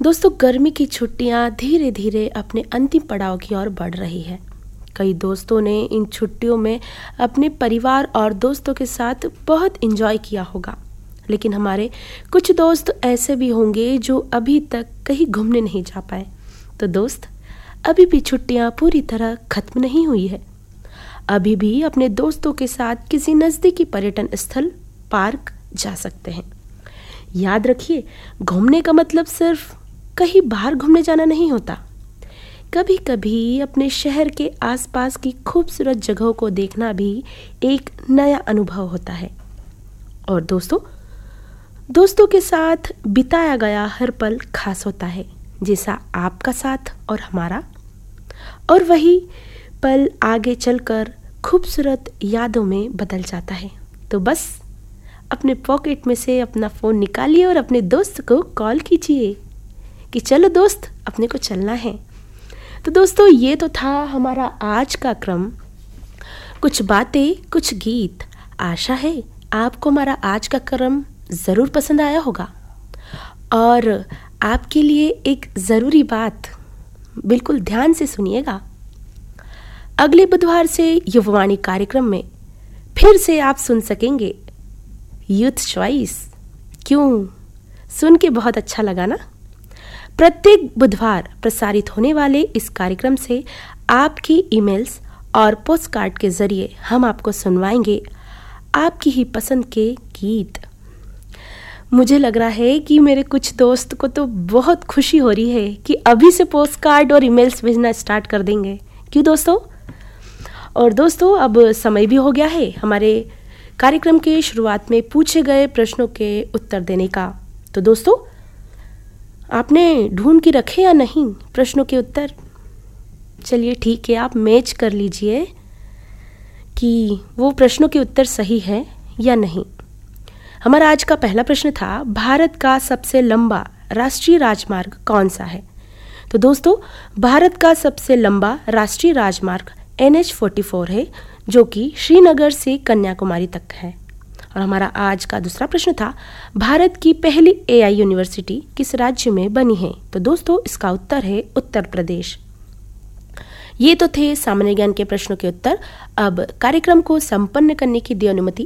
दोस्तों, गर्मी की छुट्टियां धीरे धीरे अपने अंतिम पड़ाव की ओर बढ़ रही है। कई दोस्तों ने इन छुट्टियों में अपने परिवार और दोस्तों के साथ बहुत एंजॉय किया होगा, लेकिन हमारे कुछ दोस्त ऐसे भी होंगे जो अभी तक कहीं घूमने नहीं जा पाए। तो दोस्त, अभी भी छुट्टियां पूरी तरह खत्म नहीं हुई है। अभी भी अपने दोस्तों के साथ किसी नज़दीकी पर्यटन स्थल, पार्क जा सकते हैं। याद रखिए, घूमने का मतलब सिर्फ कहीं बाहर घूमने जाना नहीं होता। कभी कभी अपने शहर के आसपास की खूबसूरत जगहों को देखना भी एक नया अनुभव होता है। और दोस्तों के साथ बिताया गया हर पल खास होता है, जैसा आपका साथ और हमारा। और वही पल आगे चलकर खूबसूरत यादों में बदल जाता है। तो बस अपने पॉकेट में से अपना फ़ोन निकालिए और अपने दोस्त को कॉल कीजिए कि चलो दोस्त, अपने को चलना है। तो दोस्तों, ये तो था हमारा आज का क्रम, कुछ बातें, कुछ गीत। आशा है आपको हमारा आज का क्रम ज़रूर पसंद आया होगा। और आपके लिए एक ज़रूरी बात, बिल्कुल ध्यान से सुनिएगा। अगले बुधवार से युववाणी कार्यक्रम में फिर से आप सुन सकेंगे यूथ चॉइस। क्यों? सुन के बहुत अच्छा लगा ना? प्रत्येक बुधवार प्रसारित होने वाले इस कार्यक्रम से आपकी ईमेल्स और पोस्टकार्ड के जरिए हम आपको सुनवाएंगे आपकी ही पसंद के गीत। मुझे लग रहा है कि मेरे कुछ दोस्त को तो बहुत खुशी हो रही है कि अभी से पोस्टकार्ड और ईमेल्स भेजना स्टार्ट कर देंगे। क्यों दोस्तों? और दोस्तों, अब समय भी हो गया है हमारे कार्यक्रम के शुरुआत में पूछे गए प्रश्नों के उत्तर देने का। तो दोस्तों, आपने ढूंढ के रखे या नहीं प्रश्नों के उत्तर? चलिए ठीक है, आप मैच कर लीजिए कि वो प्रश्नों के उत्तर सही है या नहीं। हमारा आज का पहला प्रश्न था, भारत का सबसे लंबा राष्ट्रीय राजमार्ग कौन सा है? तो दोस्तों, भारत का सबसे लंबा राष्ट्रीय राजमार्ग NH-44 है, जो कि श्रीनगर से कन्याकुमारी तक है। और हमारा आज का दूसरा प्रश्न था, भारत की पहली AI यूनिवर्सिटी किस राज्य में बनी है? तो दोस्तों, इसका उत्तर है उत्तर प्रदेश। ये तो थे सामान्य ज्ञान के प्रश्नों के उत्तर। अब कार्यक्रम को संपन्न करने की दी अनुमति